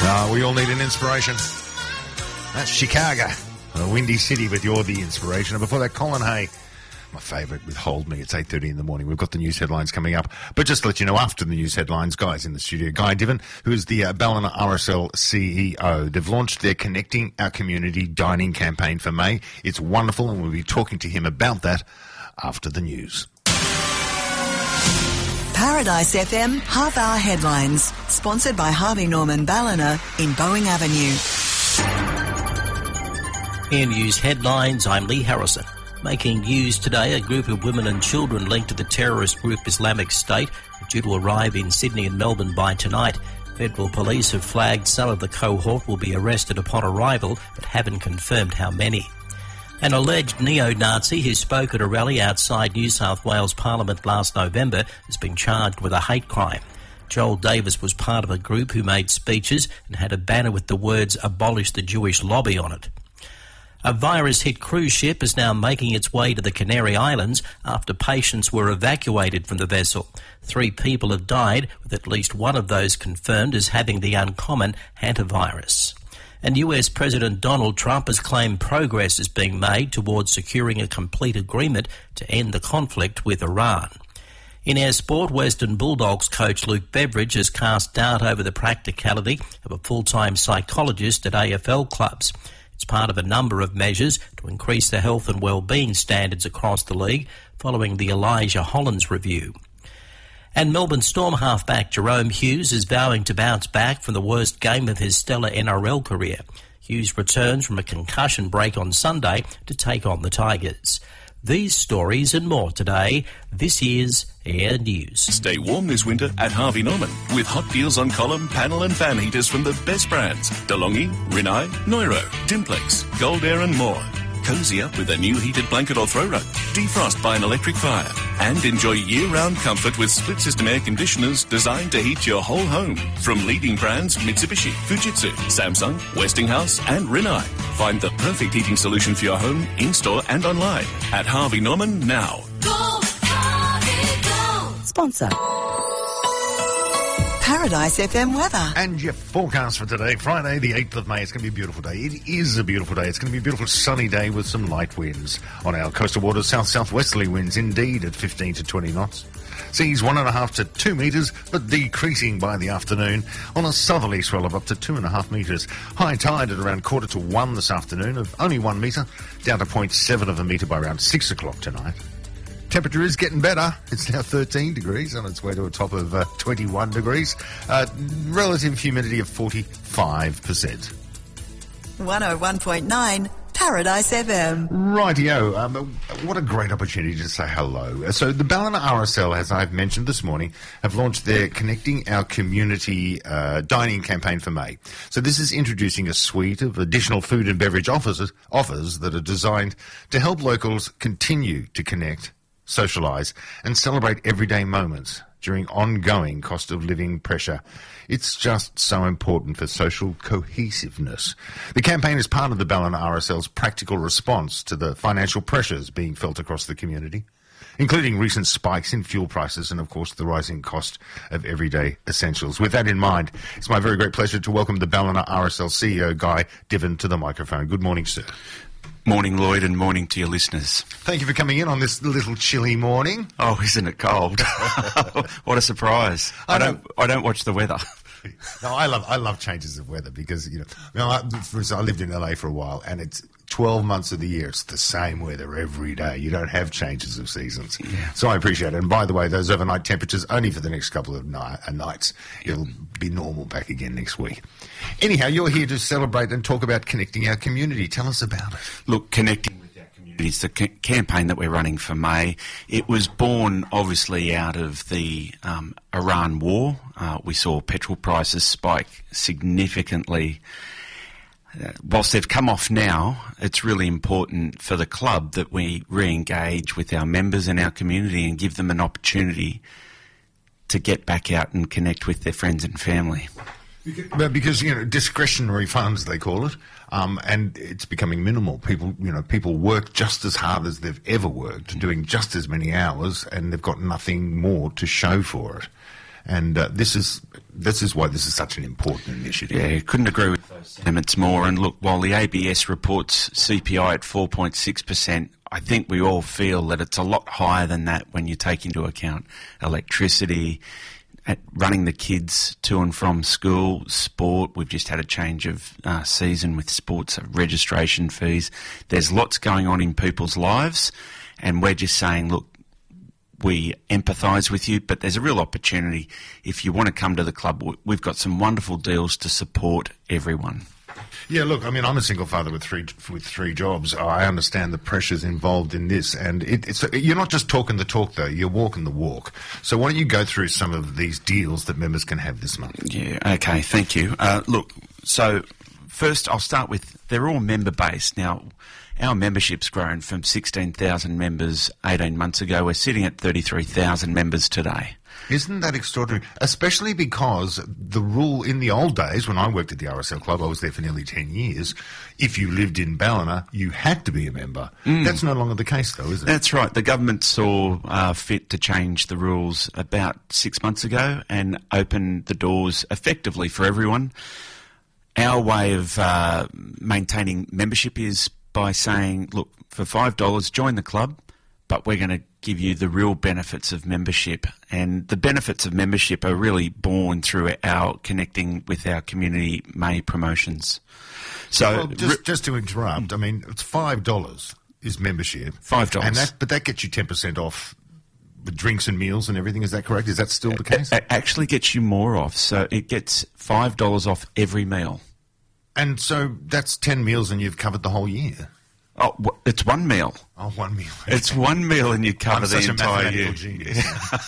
We all need an inspiration. That's Chicago, a windy city, but you're the inspiration. And before that, Colin Hay, my favourite, with Hold Me. It's 8:30 in the morning. We've got the news headlines coming up. But just to let you know, after the news headlines, Guy's in the studio. Guy Diven, who is the Ballina RSL CEO. They've launched their Connecting Our Community dining campaign for May. It's wonderful, and we'll be talking to him about that after the news. Paradise FM half-hour headlines, sponsored by Harvey Norman Ballina in Boeing Avenue. In news headlines, I'm Lee Harrison. Making news today, a group of women and children linked to the terrorist group Islamic State are due to arrive in Sydney and Melbourne by tonight. Federal police have flagged some of the cohort will be arrested upon arrival, but haven't confirmed how many. An alleged neo-Nazi who spoke at a rally outside New South Wales Parliament last November has been charged with a hate crime. Joel Davis was part of a group who made speeches and had a banner with the words "Abolish the Jewish Lobby" on it. A virus-hit cruise ship is now making its way to the Canary Islands after patients were evacuated from the vessel. 3 people have died, with at least one of those confirmed as having the uncommon hantavirus. And US President Donald Trump has claimed progress is being made towards securing a complete agreement to end the conflict with Iran. In our sport, Western Bulldogs coach Luke Beveridge has cast doubt over the practicality of a full-time psychologist at AFL clubs. It's part of a number of measures to increase the health and well-being standards across the league following the Elijah Hollins review. And Melbourne Storm halfback Jerome Hughes is vowing to bounce back from the worst game of his stellar NRL career. Hughes returns from a concussion break on Sunday to take on the Tigers. These stories and more today. This is Air News. Stay warm this winter at Harvey Norman with hot deals on column, panel and fan heaters from the best brands. DeLonghi, Rinnai, Neuro, Dimplex, Gold Air and more. Cozy up with a new heated blanket or throw rug. Defrost by an electric fire. And enjoy year-round comfort with split-system air conditioners designed to heat your whole home. From leading brands Mitsubishi, Fujitsu, Samsung, Westinghouse and Rinnai. Find the perfect heating solution for your home, in-store and online. At Harvey Norman now. Go, Harvey, go! Sponsor. Paradise FM weather. And your forecast for today, Friday the 8th of May. It's going to be a beautiful day. It is a beautiful day. It's going to be a beautiful sunny day with some light winds. On our coastal waters, south-southwesterly winds indeed at 15 to 20 knots. Seas 1.5 to 2 metres, but decreasing by the afternoon on a southerly swell of up to 2.5 metres. High tide at around 1:45 this afternoon of only 1 metre, down to 0.7 of a metre by around 6 o'clock tonight. Temperature is getting better. It's now 13 degrees on its way to a top of 21 degrees. Relative humidity of 45%. 101.9 Paradise FM. Rightio. What a great opportunity to say hello. So the Ballina RSL, as I've mentioned this morning, have launched their Connecting Our Community dining campaign for May. So this is introducing a suite of additional food and beverage offers that are designed to help locals continue to connect, socialise and celebrate everyday moments during ongoing cost of living pressure. It's just so important for social cohesiveness. The campaign is part of the Ballina RSL's practical response to the financial pressures being felt across the community, including recent spikes in fuel prices and, of course, the rising cost of everyday essentials. With that in mind, it's my very great pleasure to welcome the Ballina RSL CEO, Guy Diven, to the microphone. Good morning, sir. Morning, Lloyd, and morning to your listeners. Thank you for coming in on this little chilly morning. Oh, isn't it cold? What a surprise! I don't watch the weather. No, I love changes of weather because I lived in LA for a while, and it's 12 months of the year. It's the same weather every day. You don't have changes of seasons. Yeah. So I appreciate it. And by the way, those overnight temperatures only for the next couple of nights. It'll be normal back again next week. Anyhow, you're here to celebrate and talk about Connecting Our Community. Tell us about it. Look, Connecting with Our Community is the campaign that we're running for May. It was born, obviously, out of the Iran war. We saw petrol prices spike significantly. Whilst they've come off now, it's really important for the club that we re-engage with our members and our community and give them an opportunity to get back out and connect with their friends and family. Because discretionary funds, they call it, and it's becoming minimal. People work just as hard as they've ever worked, doing just as many hours, and they've got nothing more to show for it. And this is why this is such an important initiative. Yeah, couldn't agree with those sentiments more. And look, while the ABS reports CPI at 4.6%, I think we all feel that it's a lot higher than that when you take into account electricity, running the kids to and from school, sport. We've just had a change of season with sports, registration fees. There's lots going on in people's lives, and we're just saying, look, we empathise with you, but there's a real opportunity. If you want to come to the club, we've got some wonderful deals to support everyone. Yeah, look, I mean, I'm a single father with three jobs. I understand the pressures involved in this, and it's you're not just talking the talk, though. You're walking the walk. So why don't you go through some of these deals that members can have this month? Yeah, okay, thank you. Look, so first I'll start with, they're all member-based. Now, our membership's grown from 16,000 members 18 months ago. We're sitting at 33,000 members today. Isn't that extraordinary? Especially because the rule in the old days, when I worked at the RSL Club, I was there for nearly 10 years, if you lived in Ballina, you had to be a member. That's no longer the case, though, is it? That's right. The government saw fit to change the rules about 6 months ago and open the doors effectively for everyone. Our way of maintaining membership is by saying, look, for $5, join the club, but we're going to give you the real benefits of membership. And the benefits of membership are really born through our connecting with our community May promotions. So, well, just to interrupt, I mean, it's $5 is membership. $5. And that gets you 10% off the drinks and meals and everything. Is that correct? Is that still the case? It actually gets you more off. So it gets $5 off every meal. And so that's 10 meals and you've covered the whole year. Oh, it's one meal. Oh, one meal. It's one meal and you cover the entire year. Genius.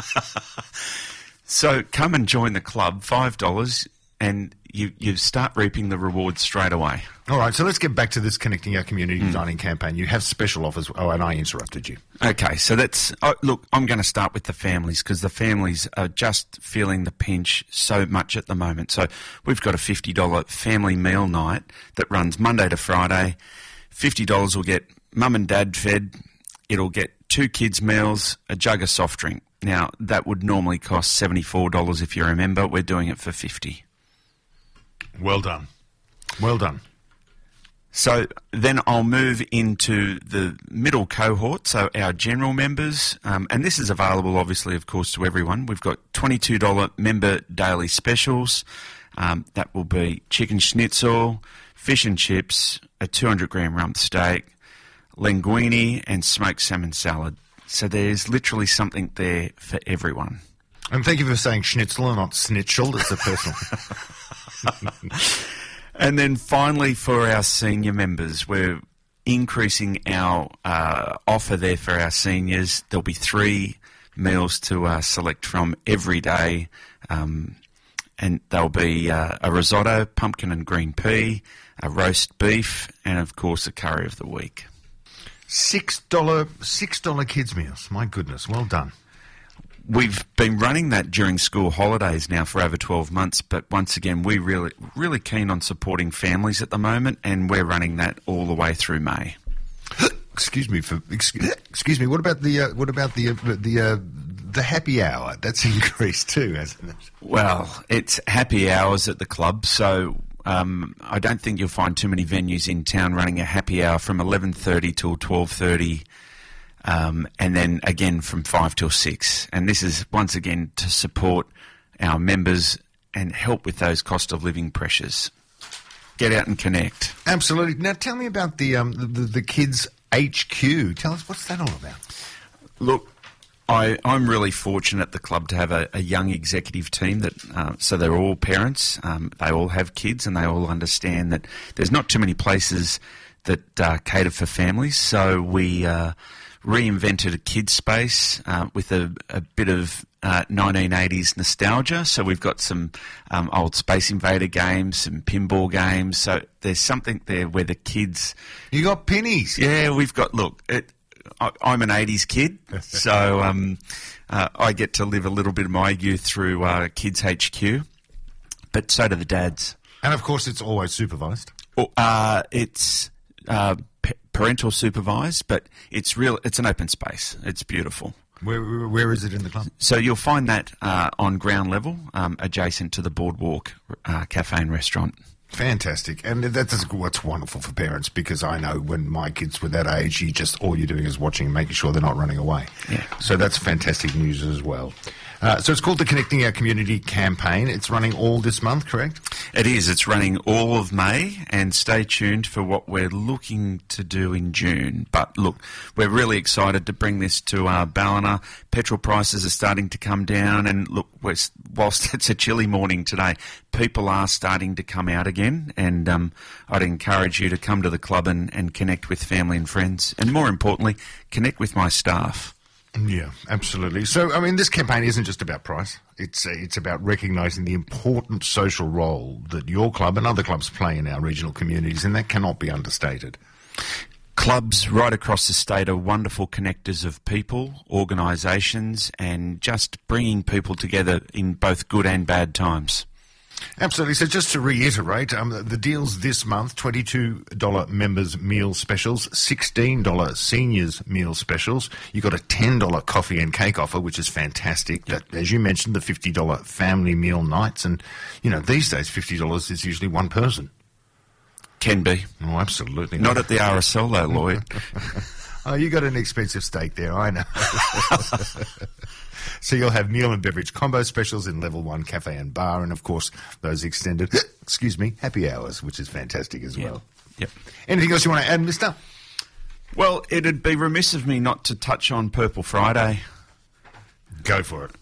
So come and join the club, $5, and you start reaping the rewards straight away. All right, so let's get back to this Connecting Our Community Dining campaign. You have special offers. Oh, and I interrupted you. Okay, so look, I'm going to start with the families because the families are just feeling the pinch so much at the moment. So we've got a $50 family meal night that runs Monday to Friday. $50 will get mum and dad fed. It'll get 2 kids' meals, a jug of soft drink. Now, that would normally cost $74 if you remember. We're doing it for $50. Well done. Well done. So then I'll move into the middle cohort, so our general members, and this is available obviously, of course, to everyone. We've got $22 member daily specials. That will be chicken schnitzel, fish and chips, a 200-gram rump steak, linguine and smoked salmon salad. So there's literally something there for everyone. And thank you for saying schnitzel and not snitchel. It's a personal... And then finally, for our senior members, we're increasing our offer there for our seniors. There'll be 3 meals to select from every day, and they'll be a risotto, pumpkin and green pea, a roast beef, and of course a curry of the week. $6 kids meals. My goodness, well done. We've been running that during school holidays now for over 12 months, but once again, we're really keen on supporting families at the moment, and we're running that all the way through May. Excuse me. What about the happy hour? That's increased too, hasn't it? Well, it's happy hours at the club, so I don't think you'll find too many venues in town running a happy hour from 11:30 till 12:30. And then again from 5 till 6. And this is once again to support our members and help with those cost of living pressures. Get out and connect. Absolutely. Now tell me about the Kids HQ. Tell us, what's that all about? Look, I'm really fortunate at the club to have a young executive team that, so they're all parents, they all have kids, and they all understand that there's not too many places that cater for families. So we reinvented a kids space with a bit of 1980s nostalgia. So we've got some old Space Invader games, some pinball games. So there's something there where the kids... You got pennies. Yeah, we've got... Look, I'm an 80s kid, so I get to live a little bit of my youth through Kids HQ, but so do the dads. And of course it's always supervised. It's... parental supervised, but it's an open space. It's beautiful. Where is it in the club? So you'll find that on ground level, adjacent to the Boardwalk Cafe and Restaurant. Fantastic. And that's what's wonderful for parents, because I know when my kids were that age, all you're doing is watching and making sure they're not running away. Yeah. So that's fantastic news as well. So it's called the Connecting Our Community campaign. It's running all this month, correct? It is. It's running all of May, and stay tuned for what we're looking to do in June. But look, we're really excited to bring this to Ballina. Petrol prices are starting to come down, and look, whilst it's a chilly morning today, people are starting to come out again, and I'd encourage you to come to the club and connect with family and friends, and more importantly, connect with my staff. Yeah, absolutely. So, I mean, this campaign isn't just about price. It's about recognising the important social role that your club and other clubs play in our regional communities, and that cannot be understated. Clubs right across the state are wonderful connectors of people, organisations, and just bringing people together in both good and bad times. Absolutely. So just to reiterate, the deals this month, $22 members meal specials, $16 seniors meal specials. You've got a $10 coffee and cake offer, which is fantastic. Yep. As you mentioned, the $50 family meal nights. And, these days $50 is usually one person. Can be. Oh, absolutely. Not at the RSL though, Lloyd. Oh, you got an expensive steak there, I know. So you'll have meal and beverage combo specials in Level 1 Cafe and Bar, and of course those extended, happy hours, which is fantastic as well. Yep. Anything else you want to add, mister? Well, it'd be remiss of me not to touch on Purple Friday. Go for it.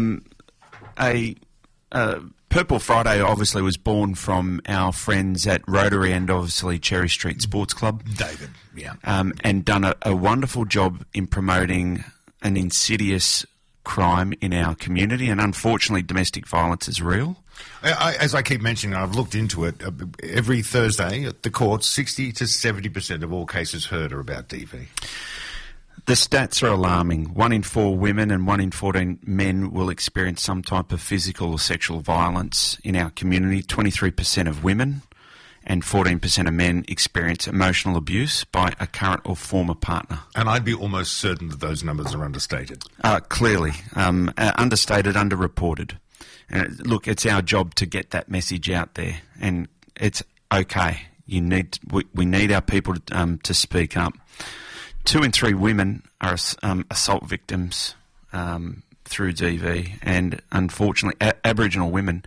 Purple Friday obviously was born from our friends at Rotary and obviously Cherry Street Sports Club. David, yeah. And done a wonderful job in promoting an insidious crime in our community, and unfortunately domestic violence is real. As I keep mentioning, I've looked into it. Every Thursday at the courts, 60 to 70% of all cases heard are about DV. The stats are alarming. 1 in 4 women and 1 in 14 men will experience some type of physical or sexual violence in our community. 23% of women and 14% of men experience emotional abuse by a current or former partner. And I'd be almost certain that those numbers are understated. Clearly. Understated, underreported. And look, it's our job to get that message out there, and it's okay. We need our people to speak up. 2 in 3 women are assault victims through DV, and unfortunately Aboriginal women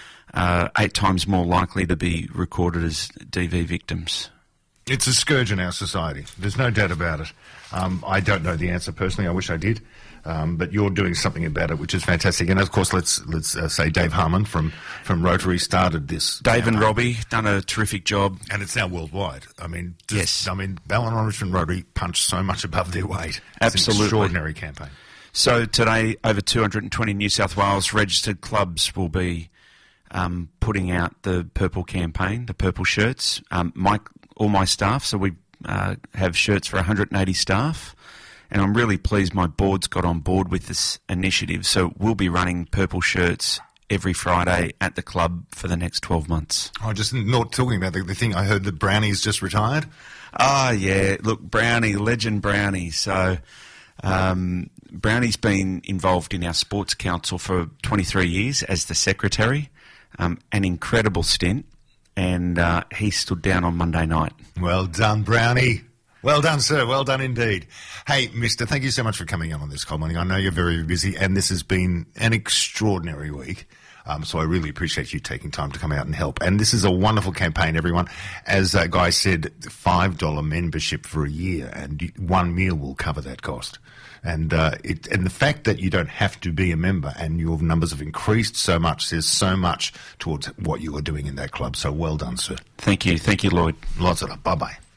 8 times more likely to be recorded as DV victims. It's a scourge in our society. There's no doubt about it. I don't know the answer personally. I wish I did. But you're doing something about it, which is fantastic. And of course, let's say Dave Harmon from Rotary started this. Dave and Robbie done a terrific job, and it's now worldwide. I mean, yes. I mean, Ballina Richmond Rotary punched so much above their weight. It's Absolutely, an extraordinary campaign. So today, over 220 New South Wales registered clubs will be putting out the Purple campaign, the Purple shirts. All my staff, so we have shirts for 180 staff. And I'm really pleased my board's got on board with this initiative. So we'll be running Purple shirts every Friday at the club for the next 12 months. Oh, just not talking about the thing. I heard that Brownie's just retired. Oh, yeah. Look, Brownie, legend Brownie. So Brownie's been involved in our sports council for 23 years as the secretary. An incredible stint. And he stood down on Monday night. Well done, Brownie. Well done, sir. Well done indeed. Hey, mister, thank you so much for coming on this cold morning. I know you're very busy, and this has been an extraordinary week. So I really appreciate you taking time to come out and help. And this is a wonderful campaign, everyone. As Guy said, $5 membership for a year, and 1 meal will cover that cost. And and the fact that you don't have to be a member and your numbers have increased so much says so much towards what you are doing in that club. So well done, sir. Thank you. Thank you, Lloyd. Lots of love. Bye-bye.